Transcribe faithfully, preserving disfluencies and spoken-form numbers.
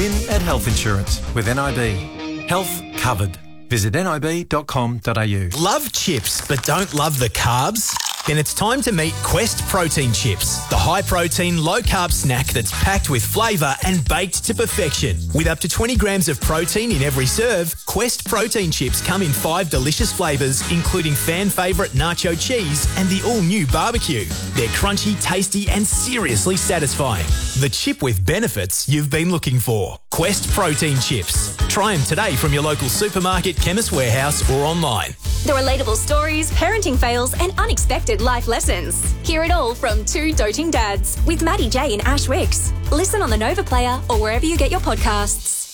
win at health insurance with N I B. Health covered. Visit nib dot com dot a u. Love chips but don't love the carbs? Then it's time to meet Quest Protein Chips, the high-protein, low-carb snack that's packed with flavour and baked to perfection. With up to twenty grams of protein in every serve, Quest Protein Chips come in five delicious flavours, including fan favourite nacho cheese and the all-new barbecue. They're crunchy, tasty and seriously satisfying. The chip with benefits you've been looking for. Quest Protein Chips. Try them today from your local supermarket, Chemist Warehouse or online. The relatable stories, parenting fails and unexpected life lessons. Hear it all from two doting dads with Maddie J and Ash Wicks. Listen on the Nova Player or wherever you get your podcasts.